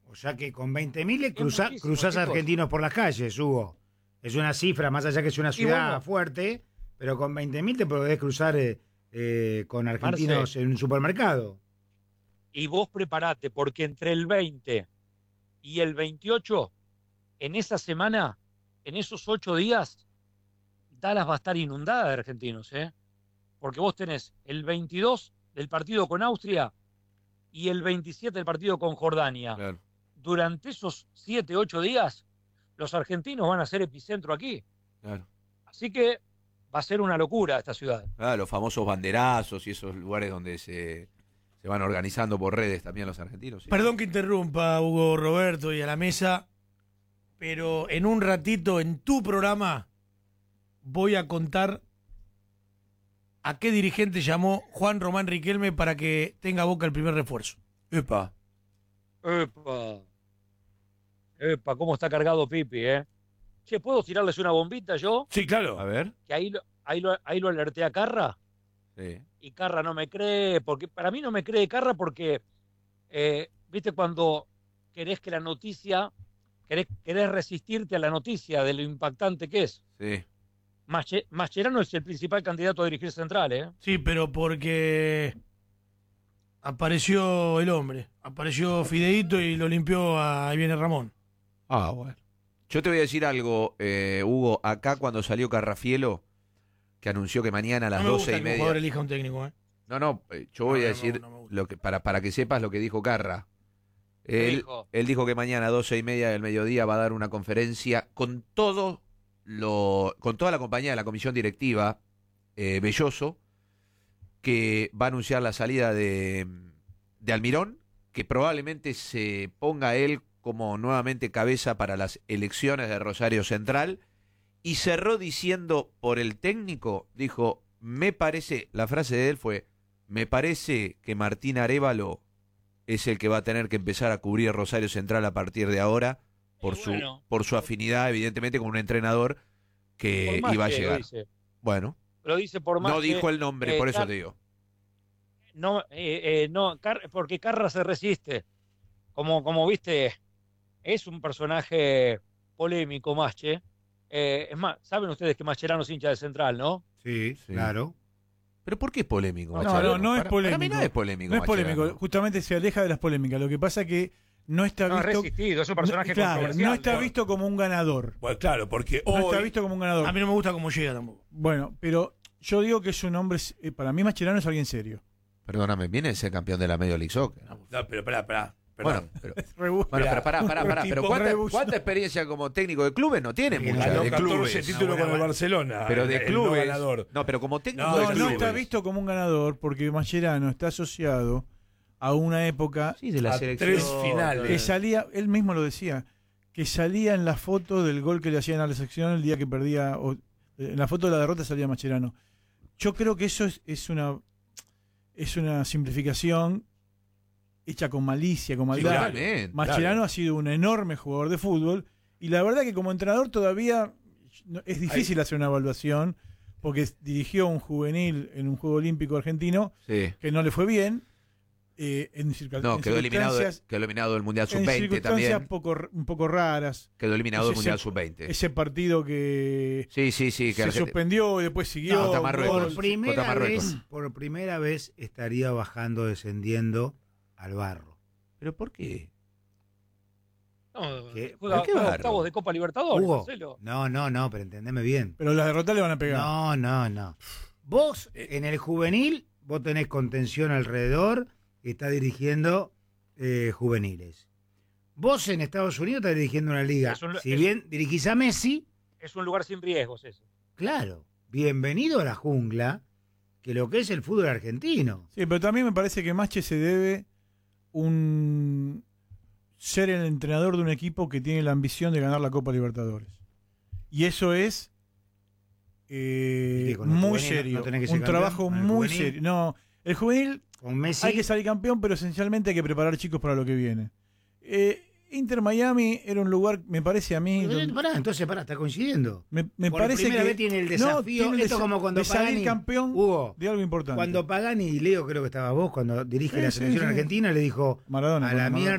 O sea que con 20.000 cruzás chicos. argentinos por las calles, Hugo. Es una cifra, más allá que es una ciudad bueno, fuerte, pero con 20.000 te podés cruzar con argentinos Marce, en un supermercado. y vos preparate, porque entre el 20 y el 28, en esa semana, en esos 8 días, Dallas va a estar inundada de argentinos, ¿eh? Porque vos tenés el 22 del partido con Austria y el 27 del partido con Jordania. Claro. Durante esos 7, 8 días, los argentinos van a ser epicentro aquí. Claro. Así que va a ser una locura esta ciudad. Ah, los famosos banderazos y esos lugares donde se van organizando por redes también los argentinos. ¿Sí? Perdón que interrumpa, Hugo, Roberto y a la mesa, pero en un ratito en tu programa voy a contar a qué dirigente llamó Juan Román Riquelme para que tenga Boca el primer refuerzo. Epa. Epa, cómo está cargado Pipi, ¿eh? Che, ¿puedo tirarles una bombita yo? Sí, claro. A ver. Que ahí lo alerté a Carra Sí. y Carra no me cree, porque para mí no me cree Carra porque, viste, cuando querés que la noticia, querés resistirte a la noticia de lo impactante que es. Sí. Mascherano es el principal candidato a dirigir Central, ¿eh? Sí, pero porque apareció el hombre, apareció Fideíto y lo limpió ahí viene Ramón. Ah, bueno. Yo te voy a decir algo, Hugo. Acá cuando salió Carrafielo, que anunció que mañana a las No me gusta 12 y que un media. jugador elija un técnico, ¿eh? No, yo voy No, a no, decir no me gusta. lo que para que sepas lo que dijo Carra. ¿Qué Él dijo? dijo que mañana a 12 y media del mediodía va a dar una conferencia con toda la compañía de la comisión directiva, Belloso, que va a anunciar la salida de Almirón, que probablemente se ponga él como nuevamente cabeza para las elecciones de Rosario Central, y cerró diciendo por el técnico, dijo, me parece, la frase de él fue, me parece que Martín Arévalo es el que va a tener que empezar a cubrir Rosario Central a partir de ahora, por su afinidad, evidentemente, con un entrenador que Por más iba a que llegar. Lo dice por más No que, dijo el nombre, por eso te digo. No, porque Carra se resiste. Como viste, es un personaje polémico, Masche. Es más, saben ustedes que Mascherano es hincha de Central, ¿no? Sí, Sí. claro. ¿Pero por qué es polémico, No, Mascherano? no es Para polémico. mí no es polémico. No es polémico, Mascherano. justamente se aleja de las polémicas. Lo que pasa que no está No es visto. resistido, es un personaje claro, controversial. no está visto como un ganador. Bueno, claro, porque No hoy... está visto como un ganador. A mí no me gusta cómo llega tampoco. Bueno, pero yo digo que es un hombre. Para mí, Mascherano es alguien serio. Perdóname, viene a ser campeón de la Major League Soccer. No, pero pará. Bueno, pero, Rebusca. pero pará. Pero ¿cuánta experiencia como técnico de clubes no tiene? Ganó Mucha, de 14 clubes. títulos con el Barcelona. Pero de el no clubes. ganador. No, pero como técnico No, de No, clubes. no está visto como un ganador porque Mascherano está asociado a una época Sí, de la A selección. 3 finales. que salía, él mismo lo decía, que salía en la foto del gol que le hacían a la sección el día que perdía, en la foto de la derrota salía Mascherano. Yo creo que eso es una simplificación hecha con malicia, con Sí, maldad. totalmente. Mascherano ha sido un enorme jugador de fútbol y la verdad que como entrenador todavía es difícil hacer una evaluación porque dirigió un juvenil en un Juego Olímpico argentino Sí. que no le fue bien. No, quedó eliminado del Mundial en Sub-20 circunstancias también. un poco raras. Quedó eliminado del Ese- Mundial Sub-20. Ese partido que Sí. Que se suspendió y después siguió. Contra un Marruecos. gol. Por primera vez estaría bajando, descendiendo al barro. ¿Pero por qué? No, ¿Qué? juega ¿Por qué barro? octavos de Copa Libertadores, Hugo, Marcelo. no, pero entendeme bien. Pero las derrotas le van a pegar. No. Vos, en el juvenil, vos tenés contención alrededor y estás dirigiendo juveniles. Vos en Estados Unidos estás dirigiendo una liga. Si bien dirigís a Messi, Es un lugar sin riesgos ese. claro, bienvenido a la jungla, que lo que es el fútbol argentino. Sí, pero también me parece que Masche se debe ser el entrenador de un equipo que tiene la ambición de ganar la Copa Libertadores. Y eso es que con el muy juvenil serio. no tenés que ser Un campeón, trabajo con el muy juvenil. serio. No, el juvenil Con Messi. hay que salir campeón, pero esencialmente hay que preparar chicos para lo que viene. Inter Miami era un lugar, me parece a mí. Entonces está coincidiendo. Me Por parece primera que vez tiene el desafío. tiene el Esto como cuando de salir Pagani- campeón Hugo, de algo importante. Cuando Pagani, y Leo creo que estabas vos, cuando dirige Sí, la sí, selección sí. argentina, le dijo Maradona, a la Maradona. mierda